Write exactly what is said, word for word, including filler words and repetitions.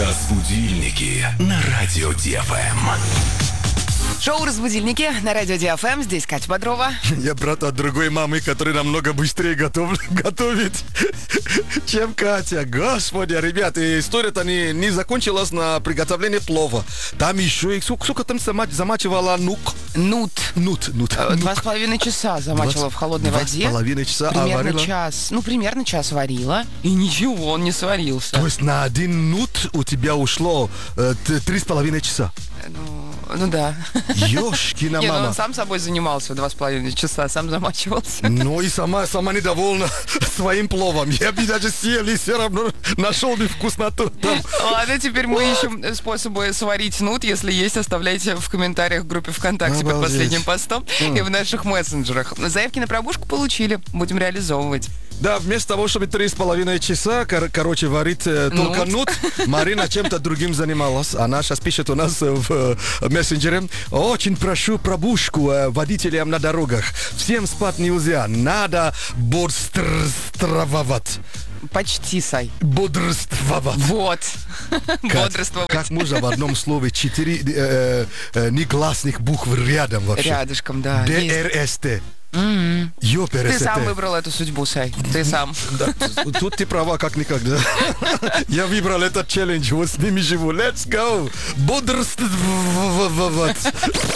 Разбудильники на радио ДФМ. Шоу «Разбудильники» на радио ДФМ. Здесь Катя Бодрова. Я брат от другой мамы, который намного быстрее готов, готовит, чем Катя. Господи, ребята, история-то не, не закончилась на приготовлении плова. Там еще и сколько, сколько там замач, замачивала нук? Нут. Нут, нут. Два с половиной часа замачивала в холодной два воде. Два с половиной часа, примерно а варила? час. Ну, примерно час варила. И ничего, он не сварился. То есть на один нут у тебя ушло э, три с половиной часа? Ну, ну да. Ёшкина Не, ну мама. он сам собой занимался два с половиной часа, сам замачивался. Ну и сама, сама недовольна своим пловом. Я бы даже съел и все равно нашел бы вкусноту там. Ладно, теперь мы ищем способы сварить нут. Если есть, оставляйте в комментариях в группе ВКонтакте под Обалдеть. последним постом и в наших мессенджерах. Заявки на пробушку получили. Будем реализовывать. Да, вместо того, чтобы три с половиной часа, кор- короче, варить э, только Нут. нут, Марина чем-то другим занималась. Она сейчас пишет у нас э, в э, мессенджере. Очень прошу пробушку э, водителям на дорогах. Всем спать нельзя. Надо бодрствовать. Почти, Сай. Бодрствовать. Вот. Как, Бодрствовать. как можно в одном слове четыре э, э, негласных букв рядом вообще? Рядышком, да. Д Есть. Р С Т. М-м. Ты Ёпересете. сам выбрал эту судьбу, Сай. Ты сам. Да, тут ты права как никогда. Я выбрал этот челлендж, вот с ними живу. Let's go! Бодрствовать.